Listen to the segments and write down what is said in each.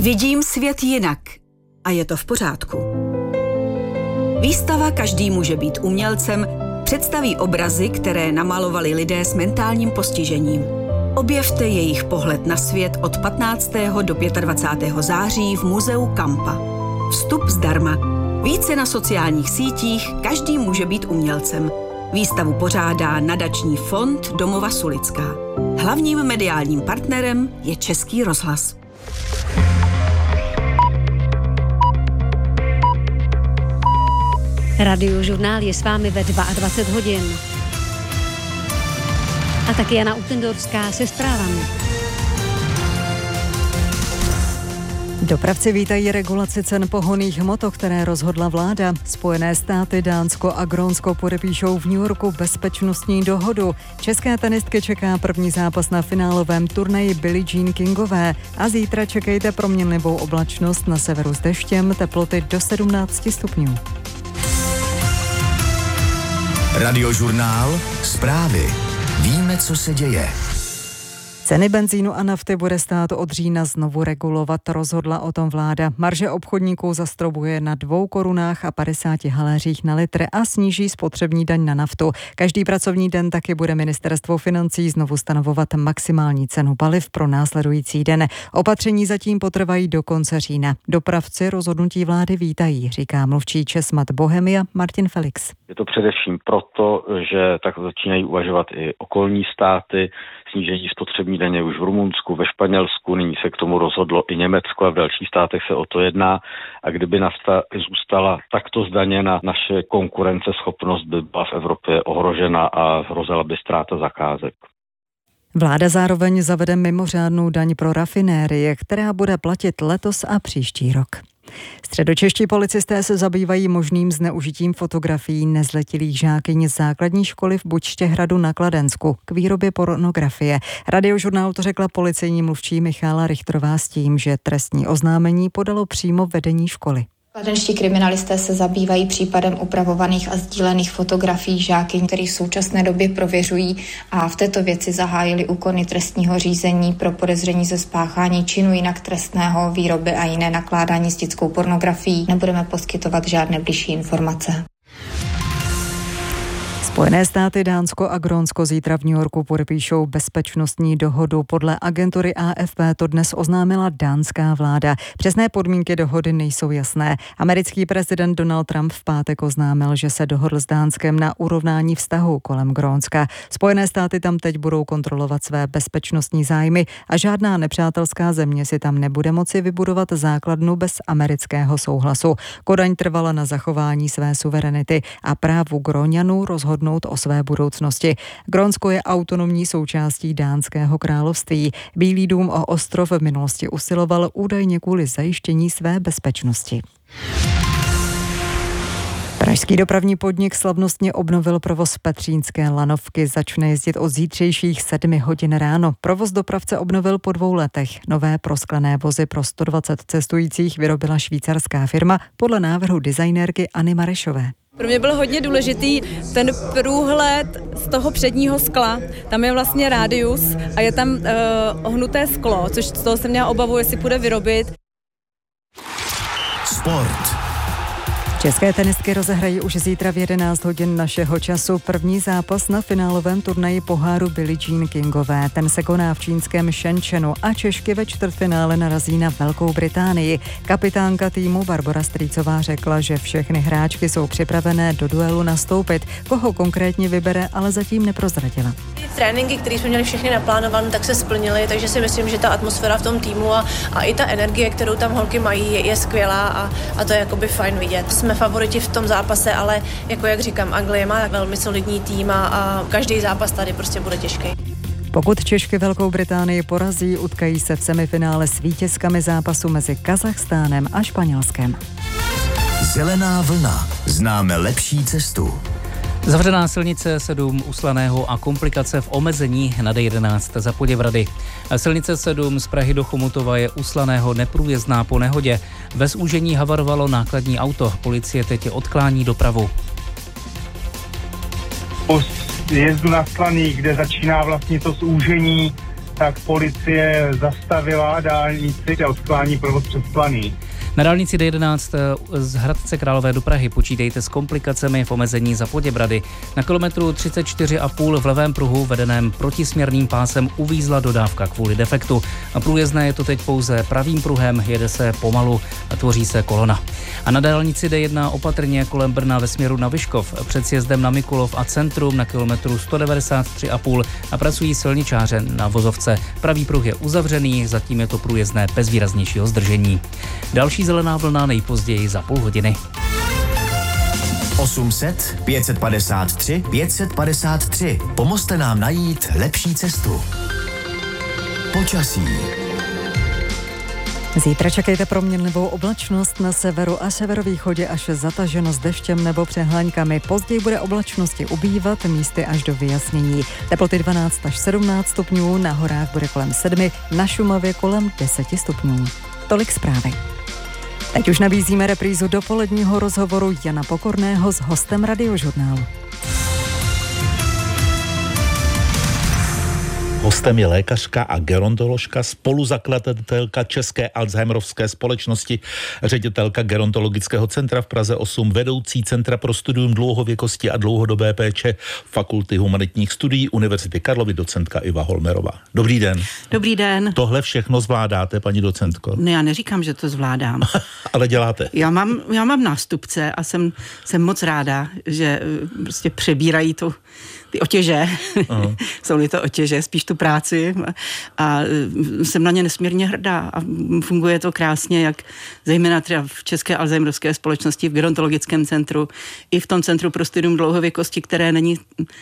Vidím svět jinak a je to v pořádku. Výstava Každý může být umělcem představí obrazy, které namalovali lidé s mentálním postižením. Objevte jejich pohled na svět od 15. do 25. září v muzeu Kampa. Vstup zdarma. Více na sociálních sítích Každý může být umělcem. Výstavu pořádá nadační fond Domova Sulická. Hlavním mediálním partnerem je Český rozhlas. Radiožurnál je s vámi ve 22 hodin. A taky Jana Utendorská se zprávami. Dopravci vítají regulaci cen pohonných hmot, o které rozhodla vláda. Spojené státy, Dánsko a Grónsko podepíšou v New Yorku bezpečnostní dohodu. České tenistky čeká první zápas na finálovém turnaji Billie Jean Kingové a zítra čekejte proměnlivou oblačnost, na severu s deštěm, teploty do 17 stupňů. Radiožurnál, zprávy. Víme, co se děje. Ceny benzínu a nafty bude stát od října znovu regulovat, rozhodla o tom vláda. Marže obchodníků zastropuje na 2 korunách a 50 haléřích na litr a sníží spotřební daň na naftu. Každý pracovní den taky bude ministerstvo financí znovu stanovovat maximální cenu paliv pro následující den. Opatření zatím potrvají do konce října. Dopravci rozhodnutí vlády vítají, říká mluvčí ČESMAD Bohemia Martin Felix. Je to především proto, že tak začínají uvažovat i okolní státy. Snížení spotřební daně už v Rumunsku, ve Španělsku, nyní se k tomu rozhodlo i Německo a v dalších státech se o to jedná. A kdyby nafta zůstala takto zdaněna, naše konkurenceschopnost by byla v Evropě ohrožena a hrozila by ztráta zakázek. Vláda zároveň zavede mimořádnou daň pro rafinérie, která bude platit letos a příští rok. Středočeští policisté se zabývají možným zneužitím fotografií nezletilých žákyň základní školy v Bučtěhradu na Kladensku k výrobě pornografie. Radiožurnálu to řekla policejní mluvčí Michála Richterová s tím, že trestní oznámení podalo přímo vedení školy. Kladenští kriminalisté se zabývají případem upravovaných a sdílených fotografií žákyň, který v současné době prověřují a v této věci zahájili úkony trestního řízení pro podezření ze spáchání činu jinak trestného, výroby a jiné nakládání s dětskou pornografií. Nebudeme poskytovat žádné bližší informace. Spojené státy, Dánsko a Grónsko zítra v New Yorku podepíšou bezpečnostní dohodu. Podle agentury AFP to dnes oznámila dánská vláda. Přesné podmínky dohody nejsou jasné. Americký prezident Donald Trump v pátek oznámil, že se dohodl s Dánskem na urovnání vztahu kolem Grónska. Spojené státy tam teď budou kontrolovat své bezpečnostní zájmy a žádná nepřátelská země si tam nebude moci vybudovat základnu bez amerického souhlasu. Kodaň trvala na zachování své suverenity a právu Gróňanů rozhodnout o své budoucnosti. Grónsko je autonomní součástí Dánského království. Bílý dům o ostrov v minulosti usiloval údajně kvůli zajištění své bezpečnosti. Pražský dopravní podnik slavnostně obnovil provoz petřínské lanovky. Začne jezdit od zítřejších 7 hodin ráno. Provoz dopravce obnovil po 2 letech. Nové prosklené vozy pro 120 cestujících vyrobila švýcarská firma podle návrhu designérky Anny Marešové. Pro mě byl hodně důležitý ten průhled z toho předního skla. Tam je vlastně rádius a je tam ohnuté sklo, což z toho jsem měla obavu, jestli půjde vyrobit. Sport. České tenistky rozehrají už zítra v 11 hodin našeho času první zápas na finálovém turnaji poháru Billie Jean Kingové. Ten se koná v čínském Shenzhenu a Češky ve čtvrtfinále narazí na Velkou Británii. Kapitánka týmu Barbora Strýcová řekla, že všechny hráčky jsou připravené do duelu nastoupit. Koho konkrétně vybere, ale zatím neprozradila. Tréninky, které jsme měli všechny naplánované, tak se splnily, takže si myslím, že ta atmosféra v tom týmu a i ta energie, kterou tam holky mají, je skvělá a to je jakoby fajn vidět. Jsme favoriti v tom zápase, ale jako jak říkám, Anglie má velmi solidní tým a každý zápas tady prostě bude těžký. Pokud Češky Velkou Británii porazí, utkají se v semifinále s vítězkami zápasu mezi Kazachstánem a Španělskem. Zelená vlna. Známe lepší cestu. Zavřená silnice 7 u Slaného a komplikace v omezení na D11 za Poděbrady. Silnice 7 z Prahy do Chomutova je u Slaného neprůjezdná po nehodě. Ve zúžení havarovalo nákladní auto. Policie teď odklání dopravu. Po jezdu na Slaný, kde začíná vlastně to zúžení, tak policie zastavila dálnici a odklání provoz přes Planý. Na dálnici D11 z Hradce Králové do Prahy počítejte s komplikacemi v omezení za Poděbrady. Na kilometru 34,5 v levém pruhu vedeném protisměrným pásem uvízla dodávka kvůli defektu. A průjezdné je to teď pouze pravým pruhem, jede se pomalu a tvoří se kolona. A na dálnici D1 opatrně kolem Brna ve směru na Vyškov, před sjezdem na Mikulov a centrum na kilometru 193,5 a pracují silničáře na vozovce. Pravý pruh je uzavřený, zatím je to průjezdné bez výraznějšího zdržení. Další zelená vlna nejpozději za půl hodiny. 800 553 553. Pomozte nám najít lepší cestu. Počasí. Zítra čekejte proměnlivou oblačnost na severu a severovýchodě až zataženo s deštěm nebo přehláňkami. Později bude oblačnosti ubývat, místy až do vyjasnění. Teploty 12 až 17 stupňů, na horách bude kolem 7, na Šumavě kolem 10 stupňů. Tolik zprávy. Teď už nabízíme reprízu dopoledního rozhovoru Jana Pokorného s hostem Radiožurnálu. Hostem je lékařka a gerontoložka, spoluzakladatelka České Alzheimerovské společnosti, ředitelka Gerontologického centra v Praze 8, vedoucí Centra pro studium dlouhověkosti a dlouhodobé péče Fakulty humanitních studií Univerzity Karlovy, docentka Iva Holmerová. Dobrý den. Dobrý den. Tohle všechno zvládáte, paní docentko? Ne, já neříkám, že to zvládám. Ale děláte. Já mám nástupce a jsem moc ráda, že prostě přebírají ty otěže. Jsou-li to otěže, spíš tu práci a jsem na ně nesmírně hrdá a funguje to krásně, jak zejména třeba v České Alzheimerovské společnosti, v gerontologickém centru, i v tom Centru pro studium dlouhověkosti, které není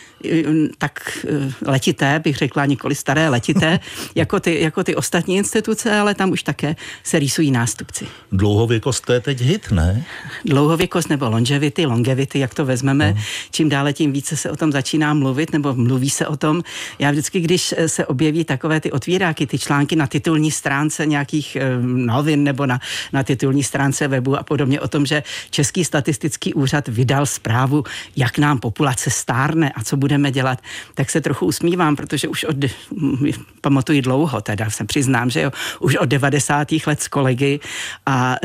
tak letité, bych řekla, nikoli staré letité, jako ty ostatní instituce, ale tam už také se rýsují nástupci. Dlouhověkost, to je teď hit, ne? Dlouhověkost nebo longevity, jak to vezmeme, čím dále tím více se o tom začíná mluvit, nebo mluví se o tom. Já vždycky, když se objeví takové ty otvíráky, ty články na titulní stránce nějakých novin nebo na titulní stránce webu a podobně o tom, že Český statistický úřad vydal zprávu, jak nám populace stárne a co budeme dělat, tak se trochu usmívám, protože už pamatuji dlouho, teda se přiznám, že jo, už od 90. let s kolegy a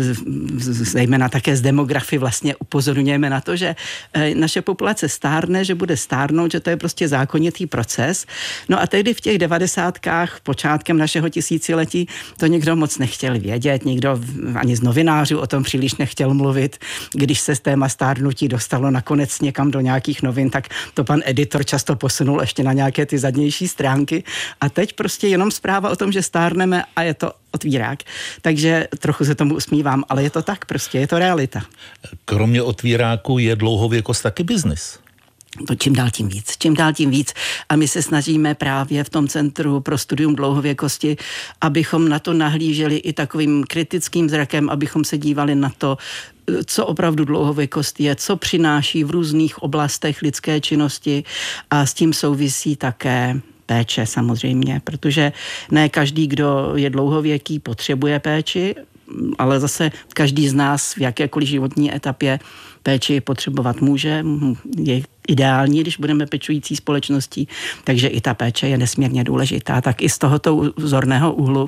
zejména také z demografy vlastně upozorňujeme na to, že naše populace stárne, že bude stárnout, že to je prostě zákonitý proces. No a tehdy v těch 90kách, počátkem našeho tisíciletí, to nikdo moc nechtěl vědět, nikdo ani z novinářů o tom příliš nechtěl mluvit. Když se z téma stárnutí dostalo nakonec někam do nějakých novin, tak to pan editor často posunul ještě na nějaké ty zadnější stránky. A teď prostě jenom zpráva o tom, že stárneme a je to otvírák. Takže trochu se tomu usmívám, ale je to tak prostě, je to realita. Kromě otvíráku je dlouhověkost taky biznis. To čím dál tím víc. A my se snažíme právě v tom Centru pro studium dlouhověkosti, abychom na to nahlíželi i takovým kritickým zrakem, abychom se dívali na to, co opravdu dlouhověkost je, co přináší v různých oblastech lidské činnosti a s tím souvisí také péče samozřejmě, protože ne každý, kdo je dlouhověký, potřebuje péči, ale zase každý z nás v jakékoliv životní etapě péči potřebovat může, je ideální, když budeme pečující společností, takže i ta péče je nesmírně důležitá. Tak i z tohoto zorného úhlu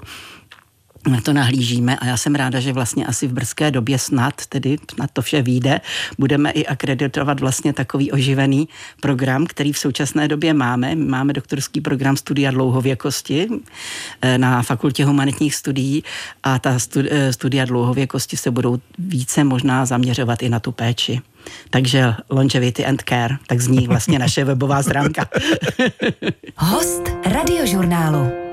na to nahlížíme a já jsem ráda, že vlastně asi v brzké době snad to vše vyjde, budeme i akreditovat vlastně takový oživený program, který v současné době máme. Máme doktorský program studia dlouhověkosti na Fakultě humanitních studií a ta studia dlouhověkosti se budou více možná zaměřovat i na tu péči. Takže Longevity and Care, tak zní vlastně naše webová stránka. Host Radiožurnálu.